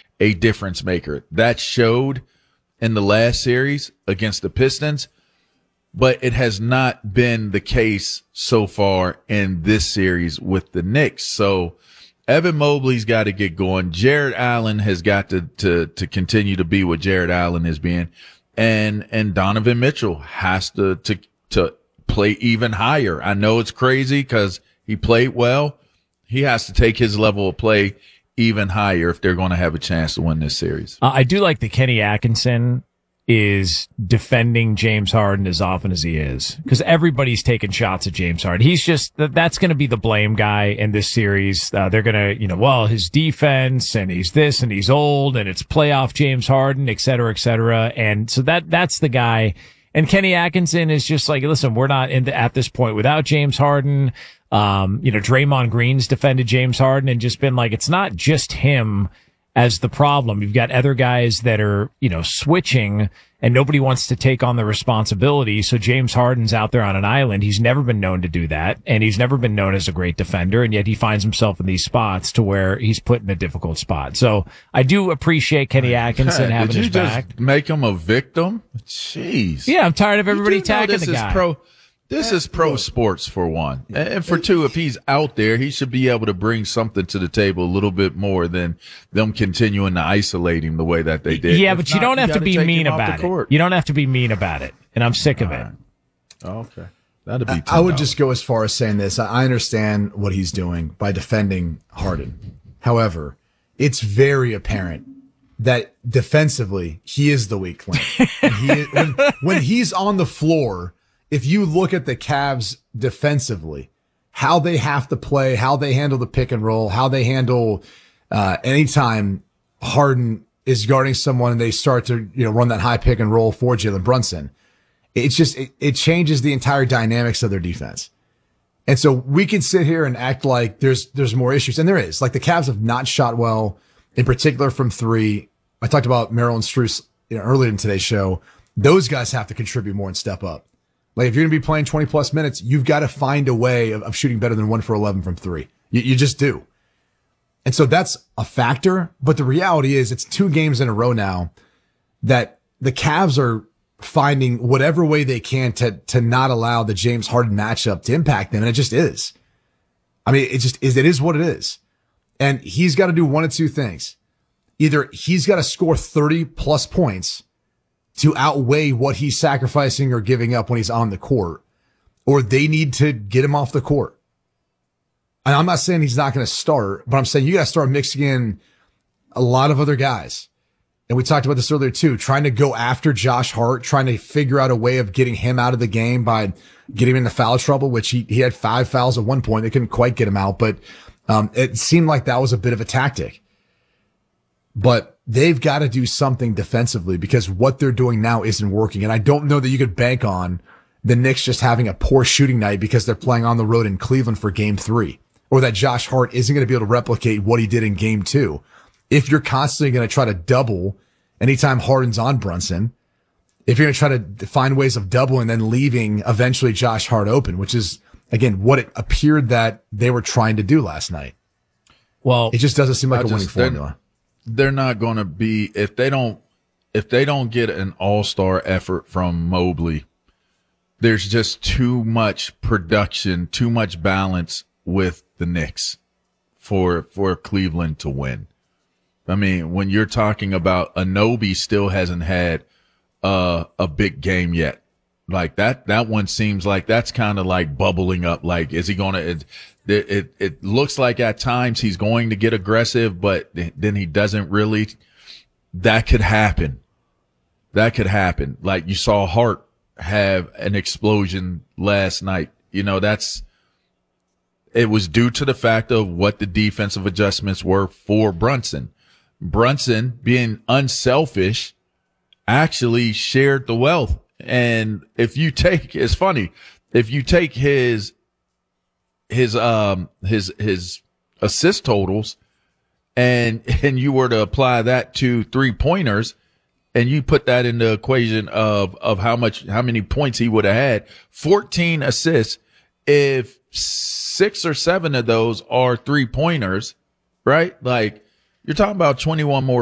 a difference maker. That showed in the last series against the Pistons, but it has not been the case so far in this series with the Knicks. So Evan Mobley's got to get going. Jared Allen has got to continue to be what Jared Allen is being. And Donovan Mitchell has to play even higher. I know it's crazy because he played well. He has to take his level of play even higher if they're going to have a chance to win this series. I do like that Kenny Atkinson is defending James Harden as often as he is, because everybody's taking shots at James Harden. He's just, that's going to be the blame guy in this series. They're going to, well, his defense, and he's this, and he's old, and it's playoff James Harden, et cetera, et cetera. And so that's the guy. And Kenny Atkinson is just like, listen, we're not at this point without James Harden. Draymond Green's defended James Harden and just been like, it's not just him as the problem. You've got other guys that are, switching, and nobody wants to take on the responsibility. So James Harden's out there on an island. He's never been known to do that, and he's never been known as a great defender, and yet he finds himself in these spots to where he's put in a difficult spot. So I do appreciate Kenny Atkinson having his back. Did you just make him a victim? Jeez. Yeah, I'm tired of everybody tagging the guy. This is pro sports, for one. And for two, if he's out there, he should be able to bring something to the table a little bit more than them continuing to isolate him the way that they did. Yeah, but you don't have to be mean about it. You don't have to be mean about it. And I'm sick of it. Oh, okay. That'd be $10. I would just go as far as saying this. I understand what he's doing by defending Harden. However, it's very apparent that defensively, he is the weak link. And when he's on the floor, if you look at the Cavs defensively, how they have to play, how they handle the pick and roll, how they handle anytime Harden is guarding someone and they start to run that high pick and roll for Jalen Brunson, it's just it changes the entire dynamics of their defense. And so we can sit here and act like there's more issues, and there is. Like, the Cavs have not shot well, in particular from three. I talked about Merrill and Strus earlier in today's show. Those guys have to contribute more and step up. Like, if you're going to be playing 20 plus minutes, you've got to find a way of shooting better than 1 for 11 from three. You just do. And so that's a factor. But the reality is it's 2 games in a row now that the Cavs are finding whatever way they can to not allow the James Harden matchup to impact them. And it just is. I mean, it just is. It is what it is. And he's got to do one of 2 things. Either he's got to score 30 plus points to outweigh what he's sacrificing or giving up when he's on the court, or they need to get him off the court. And I'm not saying he's not going to start, but I'm saying you got to start mixing in a lot of other guys. And we talked about this earlier too, trying to go after Josh Hart, trying to figure out a way of getting him out of the game by getting him into foul trouble, which he had 5 fouls at one point. They couldn't quite get him out, but it seemed like that was a bit of a tactic. But they've got to do something defensively because what they're doing now isn't working. And I don't know that you could bank on the Knicks just having a poor shooting night because they're playing on the road in Cleveland for game 3, or that Josh Hart isn't going to be able to replicate what he did in game 2. If you're constantly going to try to double anytime Harden's on Brunson, if you're going to try to find ways of doubling and then leaving eventually Josh Hart open, which is, again, what it appeared that they were trying to do last night. Well, it just doesn't seem like a winning formula. They're not going to be, if they don't get an all-star effort from Mobley, there's just too much production, too much balance with the Knicks for Cleveland to win. I mean, when you're talking about Anunoby still hasn't had a big game yet. Like that one seems like that's kind of like bubbling up. Like, is he going to, it looks like at times he's going to get aggressive, but then he doesn't really. That could happen. Like you saw Hart have an explosion last night. It was due to the fact of what the defensive adjustments were for Brunson. Brunson, being unselfish, actually shared the wealth. And if you take, it's funny, if you take his assist totals and you were to apply that to 3-pointers and you put that in the equation of how many points he would have had, 14 assists, if 6 or 7 of those are 3-pointers, right? Like, you're talking about 21 more